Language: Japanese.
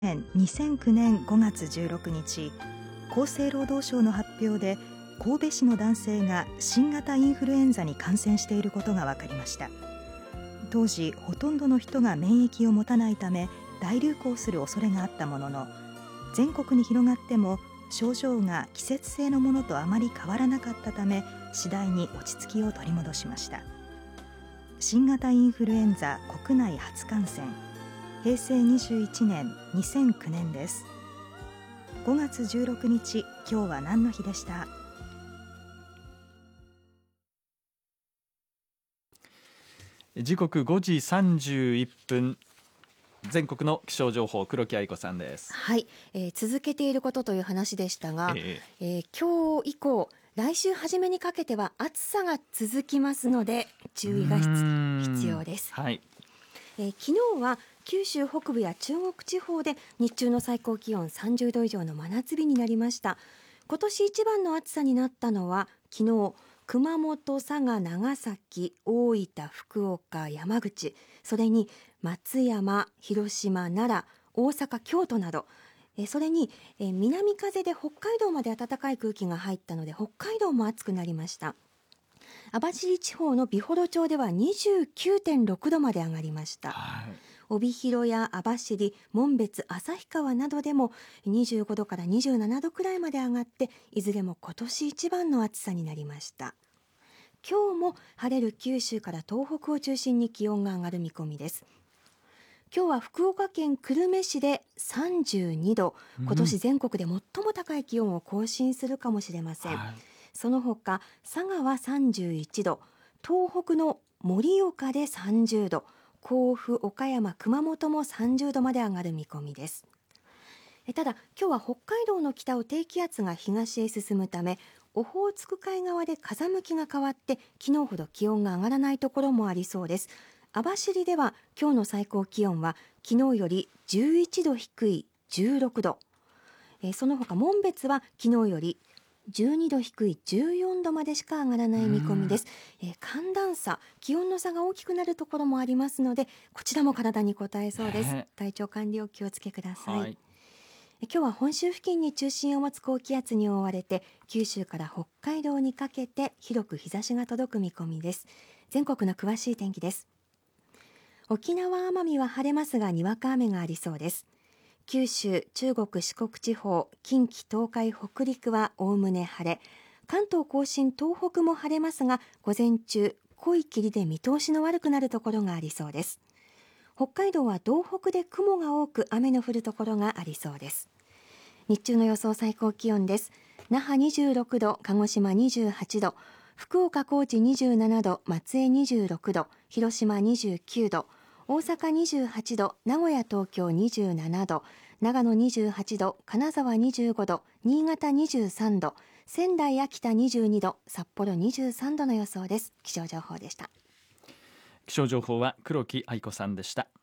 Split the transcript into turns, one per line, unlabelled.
2009年5月16日、厚生労働省の発表で神戸市の男性が新型インフルエンザに感染していることが分かりました。当時ほとんどの人が免疫を持たないため大流行する恐れがあったものの、全国に広がっても症状が季節性のものとあまり変わらなかったため、次第に落ち着きを取り戻しました。新型インフルエンザ国内初感染、平成21年2009年です。5月16日、今日は何の日でした？
時刻5時31分、全国の気象情報、黒木愛子さんです。
はい、続けていることという話でしたが、今日以降来週初めにかけては暑さが続きますので注意が必要です。
はい。
昨日は九州北部や中国地方で日中の最高気温30度以上の真夏日になりました。今年一番の暑さになったのは昨日、熊本、佐賀、長崎、大分、福岡、山口、それに松山、広島、奈良、大阪、京都など、それに南風で北海道まで暖かい空気が入ったので北海道も暑くなりました。網走地方の美幌町では 29.6 度まで上がりました。帯広や網走、紋別、旭川などでも25度から27度くらいまで上がって、いずれも今年一番の暑さになりました。今日も晴れる九州から東北を中心に気温が上がる見込みです。今日は福岡県久留米市で32度、今年全国で最も高い気温を更新するかもしれません。その他、佐賀は31度、東北の盛岡で30度、甲府、岡山、熊本も30度まで上がる見込みです。ただ今日は北海道の北を低気圧が東へ進むため、オホーツク海側で風向きが変わって昨日ほど気温が上がらないところもありそうです。網走では今日の最高気温は昨日より11度低い16度、その他紋別は昨日より12度低い14度までしか上がらない見込みです。寒暖差、気温の差が大きくなるところもありますので、こちらも体に応えそうです。体調管理を気をつけください。今日は本州付近に中心を持つ高気圧に覆われて、九州から北海道にかけて広く日差しが届く見込みです。全国の詳しい天気です。沖縄・奄美は晴れますがにわか雨がありそうです。九州、中国、四国地方、近畿、東海、北陸はおおむね晴れ、関東甲信、東北も晴れますが午前中濃い霧で見通しの悪くなるところがありそうです。北海道は道北で雲が多く雨の降るところがありそうです。日中の予想最高気温です。那覇26度、鹿児島28度、福岡、高知27度、松江26度、広島29度、大阪28度、名古屋、東京27度、長野28度、金沢25度、新潟23度、仙台、秋田22度、札幌23度の予想です。気象情報でした。
気象情報は黒木愛子さんでした。